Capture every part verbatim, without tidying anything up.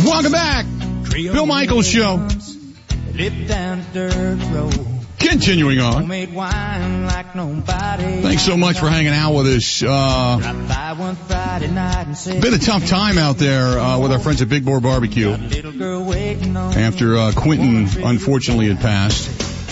Welcome back. Bill Michaels Show. Continuing on. Thanks so much for hanging out with us. Uh, been a tough time out there uh, with our friends at Big Boar Barbecue after uh, Quentin unfortunately had passed.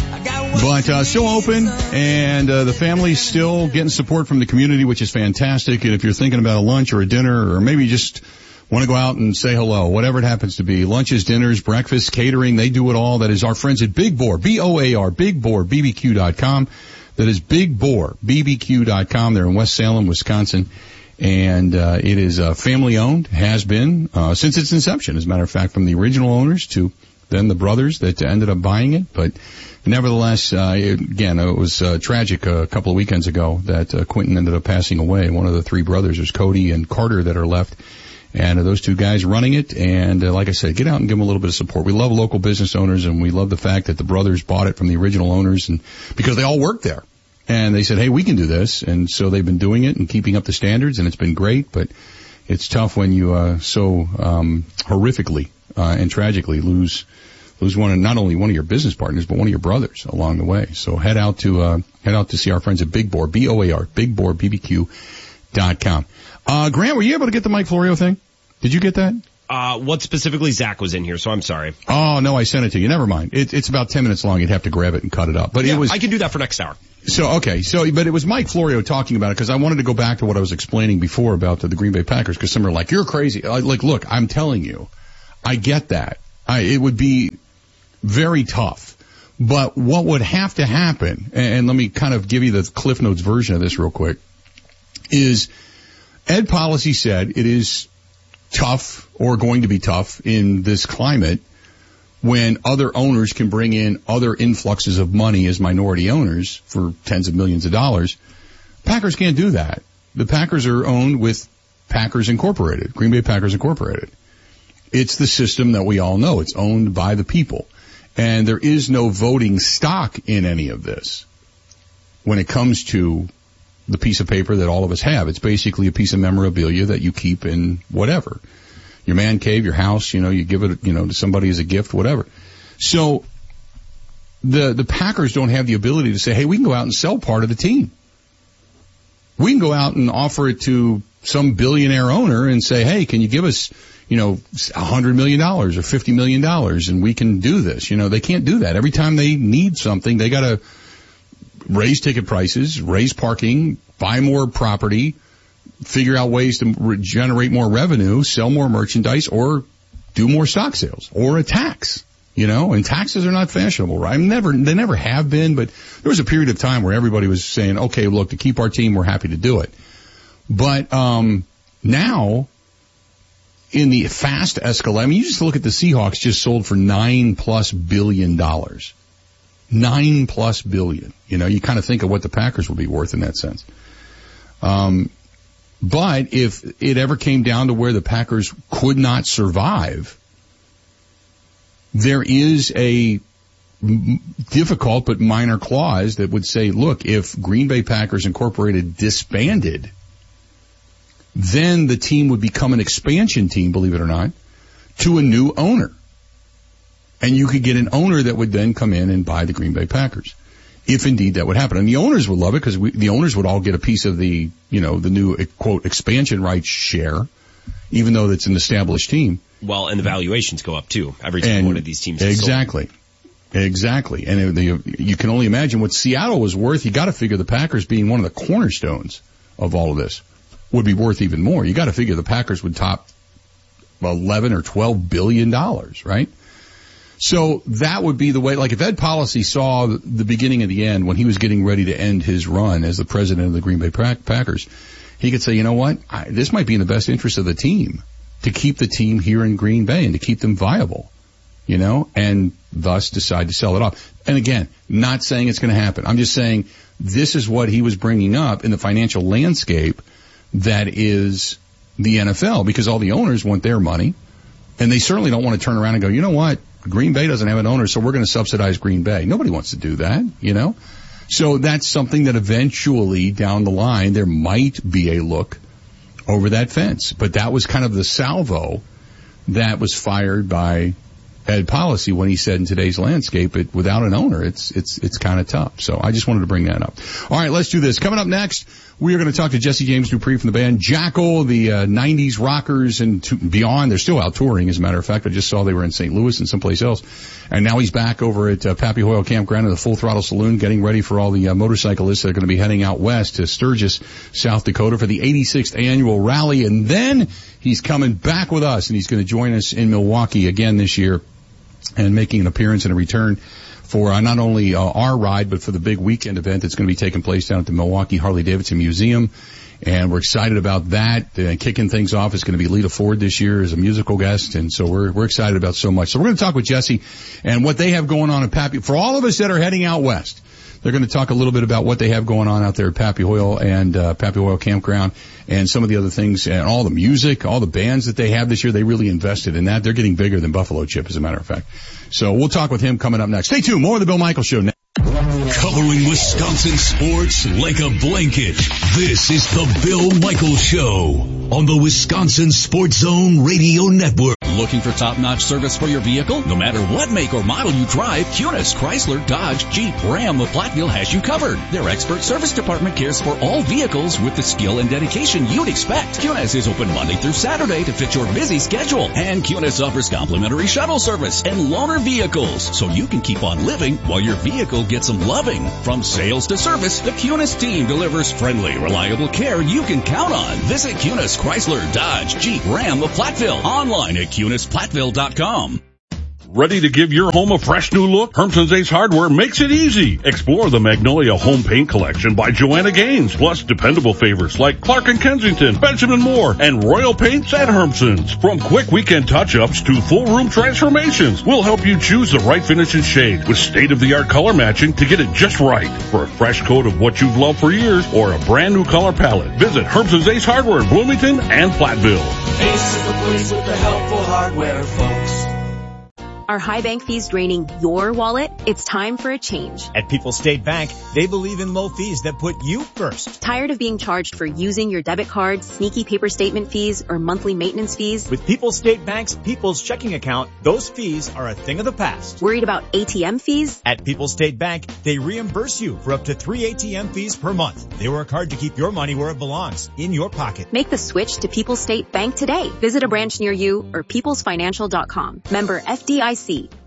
But uh, still open, and uh, the family's still getting support from the community, which is fantastic. And if you're thinking about a lunch or a dinner, or maybe just want to go out and say hello, whatever it happens to be, lunches, dinners, breakfasts, catering, they do it all. That is our friends at Big Boar, B O A R, Big Boar B B Q dot com. That is Big Boar B B Q dot com. They're in West Salem, Wisconsin. And uh, it is uh, family-owned, has been uh, since its inception, as a matter of fact, from the original owners to then the brothers that ended up buying it. But nevertheless, uh, it, again, it was uh, tragic a couple of weekends ago that uh, Quentin ended up passing away. One of the three brothers, there's Cody and Carter that are left, and uh, those two guys running it. And uh, like I said, get out and give them a little bit of support. We love local business owners, and we love the fact that the brothers bought it from the original owners, and because they all worked there. And they said, hey, we can do this. And so they've been doing it and keeping up the standards, and it's been great. But it's tough when you uh, so um, horrifically uh, and tragically lose lose one, not only one of your business partners, but one of your brothers along the way. So head out to uh, head out to see our friends at Big Boar, B O A R, Big Boar B B Q dot com. Uh, Grant, were you able to get the Mike Florio thing? Did you get that? Uh, what specifically? Zach was in here, so I'm sorry. Oh, no, I sent it to you. Never mind. It, it's about ten minutes long. You'd have to grab it and cut it up. But yeah, it was. I can do that for next hour. So, okay. So, but it was Mike Florio talking about it because I wanted to go back to what I was explaining before about the, the Green Bay Packers, because some are like, you're crazy. I, like, look, I'm telling you, I get that. I, it would be very tough. But what would have to happen, and, and let me kind of give you the Cliff Notes version of this real quick, is Ed Policy said it is tough or going to be tough in this climate when other owners can bring in other influxes of money as minority owners for tens of millions of dollars. Packers can't do that. The Packers are owned with Packers Incorporated, Green Bay Packers Incorporated. It's the system that we all know. It's owned by the people. And there is no voting stock in any of this when it comes to the piece of paper that all of us have. It's basically a piece of memorabilia that you keep in whatever. Your man cave, your house, you know, you give it, you know, to somebody as a gift, whatever. So the the Packers don't have the ability to say, hey, we can go out and sell part of the team. We can go out and offer it to some billionaire owner and say, hey, can you give us, you know, one hundred million dollars or fifty million dollars and we can do this. You know, they can't do that. Every time they need something, they got to raise ticket prices, raise parking, buy more property, figure out ways to re- generate more revenue, sell more merchandise, or do more stock sales, or a tax, you know, and taxes are not fashionable, right? I'm never, they never have been, but there was a period of time where everybody was saying, okay, look, to keep our team, we're happy to do it. But, um, now, in the fast escalate, I mean, you just look at the Seahawks just sold for nine plus billion dollars. Nine plus billion. You know, you kind of think of what the Packers will be worth in that sense. Um, But if it ever came down to where the Packers could not survive, there is a difficult but minor clause that would say, look, if Green Bay Packers Incorporated disbanded, then the team would become an expansion team, believe it or not, to a new owner. And you could get an owner that would then come in and buy the Green Bay Packers, if indeed that would happen. And the owners would love it because the owners would all get a piece of the, you know, the new, quote, expansion rights share, even though it's an established team. Well, and the valuations go up, too, every time and one of these teams is Exactly. sold. Exactly. And the, you can only imagine what Seattle was worth. You got to figure the Packers being one of the cornerstones of all of this would be worth even more. You got to figure the Packers would top eleven or twelve billion dollars, right? So that would be the way, like if Ed Policy saw the beginning and the end when he was getting ready to end his run as the president of the Green Bay Packers, he could say, you know what, I, this might be in the best interest of the team to keep the team here in Green Bay and to keep them viable, you know, and thus decide to sell it off. And again, not saying it's going to happen. I'm just saying this is what he was bringing up in the financial landscape that is the N F L, because all the owners want their money, and they certainly don't want to turn around and go, you know what, Green Bay doesn't have an owner, so we're going to subsidize Green Bay. Nobody wants to do that, you know? So that's something that eventually down the line there might be a look over that fence. But that was kind of the salvo that was fired by Ed Policy when he said in today's landscape, it, without an owner, it's, it's, it's kind of tough. So I just wanted to bring that up. All right, let's do this. Coming up next, we are going to talk to Jesse James Dupree from the band Jackal, the uh, nineties rockers and to, beyond. They're still out touring, as a matter of fact. I just saw they were in Saint Louis and someplace else. And now he's back over at uh, Pappy Hoyle Campground in the Full Throttle Saloon, getting ready for all the uh, motorcyclists that are going to be heading out west to Sturgis, South Dakota for the eighty-sixth annual rally. And then he's coming back with us, and he's going to join us in Milwaukee again this year, and making an appearance and a return for uh, not only uh, our ride, but for the big weekend event that's going to be taking place down at the Milwaukee Harley-Davidson Museum. And we're excited about that. Uh, kicking things off is going to be Lita Ford this year as a musical guest, and so we're we're excited about so much. So we're going to talk with Jesse and what they have going on at Pappy. For all of us that are heading out west, they're going to talk a little bit about what they have going on out there at Pappy Hoyle and uh, Pappy Hoyle Campground, and some of the other things, and all the music, all the bands that they have this year. They really invested in that. They're getting bigger than Buffalo Chip, as a matter of fact. So we'll talk with him coming up next. Stay tuned. More of the Bill Michaels Show next. Covering Wisconsin sports like a blanket. This is the Bill Michaels Show on the Wisconsin Sports Zone Radio Network. Looking for top-notch service for your vehicle? No matter what make or model you drive, Cunis, Chrysler, Dodge, Jeep, Ram, the Platteville has you covered. Their expert service department cares for all vehicles with the skill and dedication you'd expect. Cunis is open Monday through Saturday to fit your busy schedule. And Cunis offers complimentary shuttle service and loaner vehicles, so you can keep on living while your vehicle gets some loving. From sales to service, the Cunis team delivers friendly, reliable care you can count on. Visit Cunis, Chrysler, Dodge, Jeep, Ram of Platteville. Online at Cunis Platteville dot com. Ready to give your home a fresh new look? Hermson's Ace Hardware makes it easy. Explore the Magnolia Home Paint Collection by Joanna Gaines, plus dependable favorites like Clark and Kensington, Benjamin Moore, and Royal Paints at Hermson's. From quick weekend touch-ups to full room transformations, we'll help you choose the right finish and shade with state-of-the-art color matching to get it just right. For a fresh coat of what you've loved for years or a brand new color palette, visit Hermson's Ace Hardware in Bloomington and Platteville. Ace is the place with the helpful hardware, folks. Are high bank fees draining your wallet? It's time for a change. At People's State Bank, they believe in low fees that put you first. Tired of being charged for using your debit card, sneaky paper statement fees, or monthly maintenance fees? With People's State Bank's People's Checking Account, those fees are a thing of the past. Worried about A T M fees? At People's State Bank, they reimburse you for up to three A T M fees per month. They work hard to keep your money where it belongs, in your pocket. Make the switch to People's State Bank today. Visit a branch near you or peoples financial dot com. Member F D I C.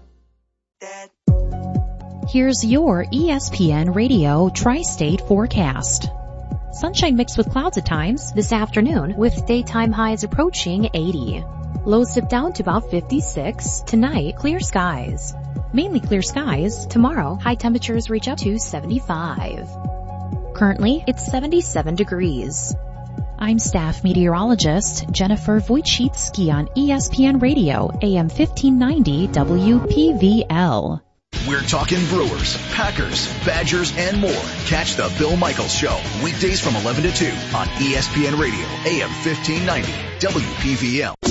Here's your E S P N Radio Tri-State forecast. Sunshine mixed with clouds at times this afternoon, with daytime highs approaching eighty. Lows dip down to about fifty-six. Tonight, clear skies. Mainly clear skies. Tomorrow, high temperatures reach up to seventy-five. Currently, it's seventy-seven degrees. I'm staff meteorologist Jennifer Wojcicki on E S P N Radio, A M fifteen ninety W P V L. We're talking Brewers, Packers, Badgers, and more. Catch the Bill Michaels Show weekdays from eleven to two on E S P N Radio, A M fifteen ninety W P V L.